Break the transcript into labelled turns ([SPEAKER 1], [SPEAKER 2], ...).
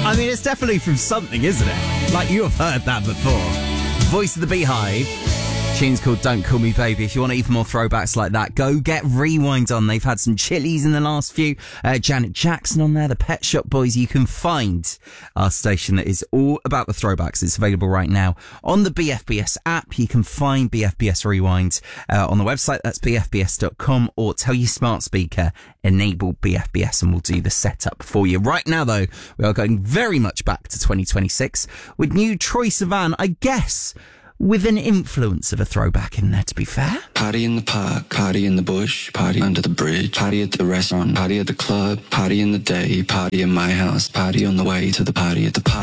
[SPEAKER 1] I mean, it's definitely from something, isn't it? Like, you have heard that before. Voice of the Beehive. Tune's called Don't Call Me Baby. If you want even more throwbacks like that, go get Rewind on. They've had some Chili's in the last few. Janet Jackson on there, the Pet Shop Boys. You can find our station that is all about the throwbacks. It's available right now on the BFBS app. You can find BFBS Rewind on the website. That's bfbs.com, or tell your smart speaker, enable BFBS, and we'll do the setup for you. Right now, though, we are going very much back to 2026 with new Troye Sivan, I guess, with an influence of a throwback in there, to be fair.
[SPEAKER 2] Party in the park, party in the bush, party under the bridge, party at the restaurant, party at the club, party in the day, party in my house, party on the way to the party at the park.